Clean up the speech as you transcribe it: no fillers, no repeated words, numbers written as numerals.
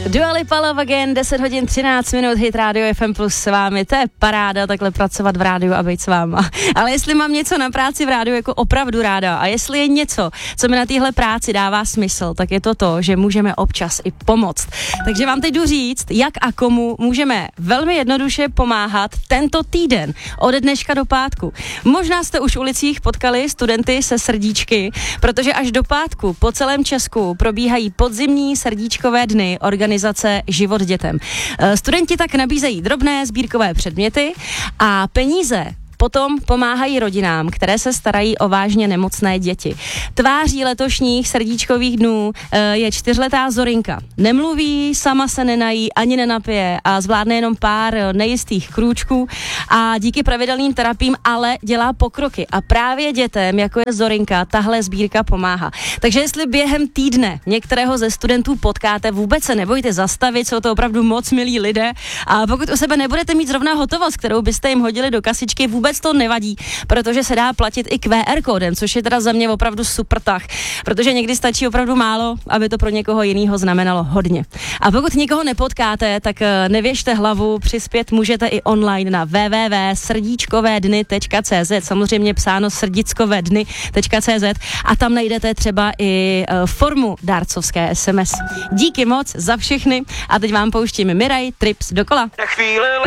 Dua Lipa Love Again, 10 hodin 13 minut, hit Radio FM Plus s vámi, to je paráda takhle pracovat v rádiu a být s váma. Ale jestli mám něco na práci v rádiu jako opravdu ráda a jestli je něco, co mi na téhle práci dává smysl, tak je to, že můžeme občas i pomoct. Takže vám teď jdu říct, jak a komu můžeme velmi jednoduše pomáhat tento týden, od dneška do pátku. Možná jste už v ulicích potkali studenty se srdíčky, protože až do pátku po celém Česku probíhají podzimní srdíčkové dny organizace Život dětem. Studenti tak nabízejí drobné sbírkové předměty a peníze potom pomáhají rodinám, které se starají o vážně nemocné děti. Tváří letošních srdíčkových dnů je 4letá Zorinka. Nemluví, sama se nenají, ani nenapije a zvládne jenom pár nejistých krůčků a díky pravidelným terapiím ale dělá pokroky. A právě dětem, jako je Zorinka, tahle sbírka pomáhá. Takže jestli během týdne některého ze studentů potkáte, vůbec se nebojte zastavit, jsou to opravdu moc milí lidé a pokud u sebe nebudete mít zrovna hotovost, kterou byste jim hodili do kasičky, vůbec to nevadí, protože se dá platit i QR kódem, což je teda za mě opravdu super tah, protože někdy stačí opravdu málo, aby to pro někoho jiného znamenalo hodně. A pokud nikoho nepotkáte, tak nevěžte hlavu, přispět můžete i online na www.srdíčkovedny.cz, samozřejmě psáno srdíčkovedny.cz a tam najdete třeba i formu dárcovské SMS. Díky moc za všechny a teď vám pouštím Miraj Trips dokola.